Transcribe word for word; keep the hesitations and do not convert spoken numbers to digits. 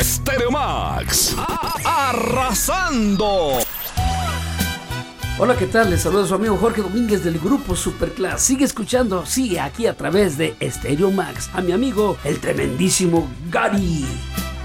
Stereo Max, arrasando. Hola, ¿qué tal? Les saluda su amigo Jorge Domínguez del grupo Superclass. Sigue escuchando, sí, aquí a través de Stereo Max, a mi amigo, el tremendísimo Gary.